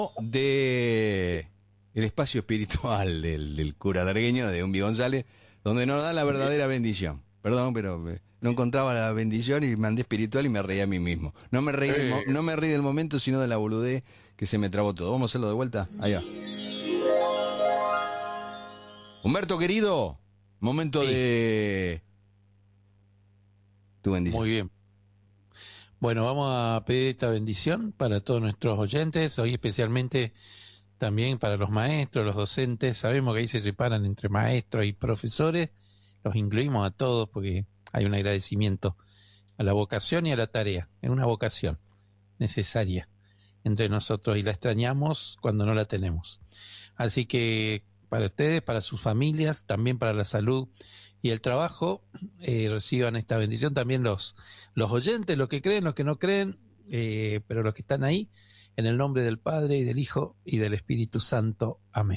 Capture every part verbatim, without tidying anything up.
de el espacio espiritual del, del cura largueño, de Humbi González, donde nos da la verdadera bendición. Perdón, pero eh, no encontraba la bendición y mandé espiritual y me reí a mí mismo. No me reí, del, mo- no me reí del momento, sino de la boludez que se me trabó todo. Vamos a hacerlo de vuelta. Ahí va. Humberto, querido, momento Sí. de tu bendición. Muy bien. Bueno, vamos a pedir esta bendición para todos nuestros oyentes, hoy especialmente también para los maestros, los docentes. Sabemos que ahí se separan entre maestros y profesores, los incluimos a todos porque hay un agradecimiento a la vocación y a la tarea. Es una vocación necesaria entre nosotros y la extrañamos cuando no la tenemos. Así que para ustedes, para sus familias, también para la salud y el trabajo, eh, reciban esta bendición también los, los oyentes, los que creen, los que no creen, eh, pero los que están ahí, en el nombre del Padre y del Hijo y del Espíritu Santo. Amén.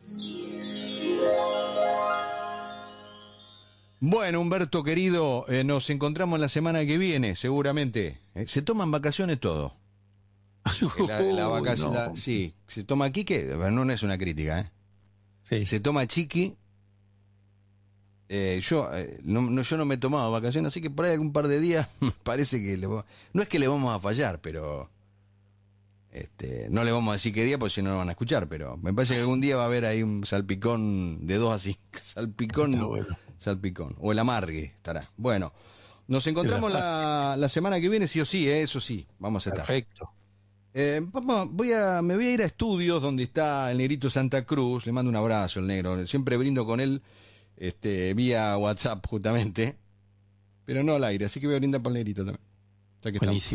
Bueno, Humberto, querido, eh, nos encontramos la semana que viene, seguramente. Eh, se toman vacaciones todos. La, la vacación, Uy, no. la- sí, se toma aquí, que no, no es una crítica, ¿eh? Sí. Se toma chiqui. Eh, yo, eh, no, no, yo no me he tomado vacaciones, así que por ahí algún par de días me parece que le va- no es que le vamos a fallar, pero este, no le vamos a decir qué día porque si no no van a escuchar, pero me parece que algún día va a haber ahí un salpicón de dos a cinco, salpicón, Está bueno. salpicón, o el amargue estará. Bueno, nos encontramos la, la semana que viene, sí o sí, eh, eso sí, vamos a estar. Perfecto. Eh, vamos, voy a, me voy a ir a estudios donde está el negrito Santa Cruz. Le mando un abrazo al negro. Siempre brindo con él este, vía WhatsApp justamente, pero no al aire. Así que voy a brindar por el negrito también. Ya que Buenísimo.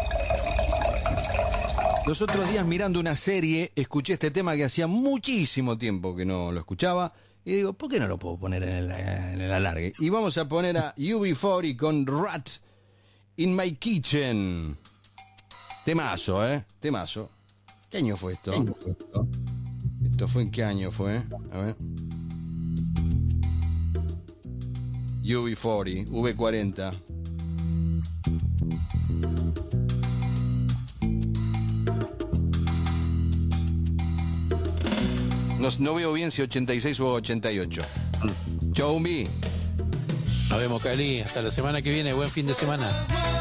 estamos. Los otros días mirando una serie escuché este tema que hacía muchísimo tiempo que no lo escuchaba y digo, ¿por qué no lo puedo poner en el, en el alargue? Y vamos a poner a U B cuarenta con Rat in My Kitchen. Temazo, ¿eh? Temazo. ¿Qué año fue esto? ¿Esto fue en qué año fue? A ver. U B cuarenta, V cuarenta. No, no veo bien si ochenta y seis o ochenta y ocho. Chau, Humbi. Nos vemos, Cali. Hasta la semana que viene. Buen fin de semana.